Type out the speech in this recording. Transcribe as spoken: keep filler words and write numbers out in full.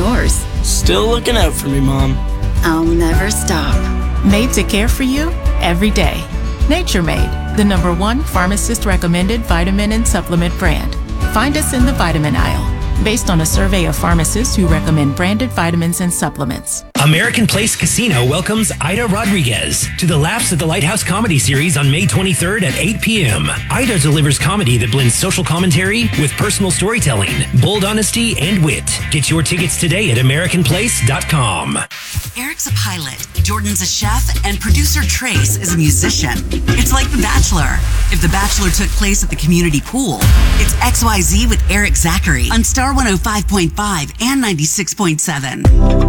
yours. Still looking out for me, Mom. I'll never stop. Made to care for you every day. Nature Made, the number one pharmacist-recommended vitamin and supplement brand. Find us in the vitamin aisle, based on a survey of pharmacists who recommend branded vitamins and supplements. American Place Casino welcomes Ida Rodriguez to the Laughs at the Lighthouse Comedy Series on May twenty-third at eight p.m. Ida delivers comedy that blends social commentary with personal storytelling, bold honesty, and wit. Get your tickets today at american place dot com. Eric's a pilot, Jordan's a chef, and producer Trace is a musician. It's like The Bachelor. If The Bachelor took place at the community pool, it's X Y Z with Eric Zachary on Star one oh five point five and ninety-six point seven.